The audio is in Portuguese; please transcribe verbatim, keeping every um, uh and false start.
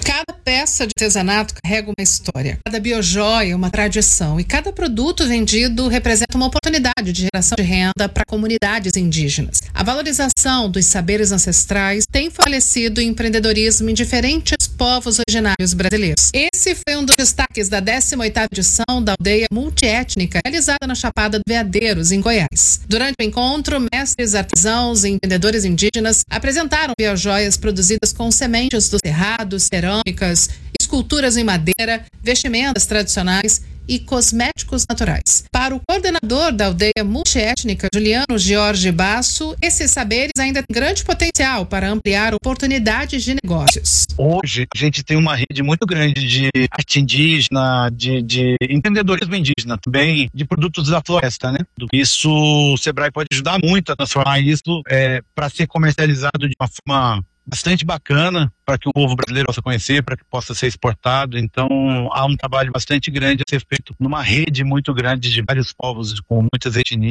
Cada peça de artesanato carrega uma história, cada biojoia uma tradição e cada produto vendido representa uma oportunidade de geração de renda para comunidades indígenas. A valorização dos saberes ancestrais tem fortalecido o empreendedorismo em diferentes povos originários brasileiros. Esse foi um dos destaques da décima oitava edição da Aldeia Multiétnica, realizada na Chapada do Veadeiros, em Goiás. Durante o encontro, mestres, artesãos e empreendedores indígenas apresentaram biojoias produzidas com sementes do cerrado, cerâmicas, esculturas em madeira, vestimentas tradicionais e cosméticos naturais. Para o coordenador da Aldeia Multiétnica, Juliano Jorge Basso, esses saberes ainda têm grande potencial para ampliar oportunidades de negócios. Hoje, a gente tem uma rede muito grande de arte indígena, de, de empreendedorismo indígena, também de produtos da floresta, né? Isso, o Sebrae pode ajudar muito a transformar isso é, para ser comercializado de uma forma bastante bacana, para que o povo brasileiro possa conhecer, para que possa ser exportado. Então há um trabalho bastante grande a ser feito numa rede muito grande de vários povos com muitas etnias.